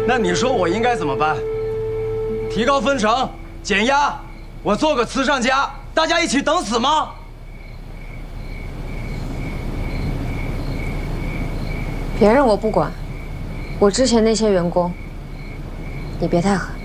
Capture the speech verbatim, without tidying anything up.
那你说我应该怎么办？提高分成，减压，我做个慈善家，大家一起等死吗？ 别人我不管，我之前那些员工，你别太狠。